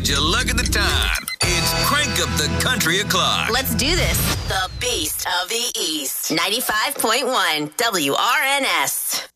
Would you look at the time? It's Crank Up the Country O'Clock. Let's do this. The Beast of the East. 95.1 WRNS.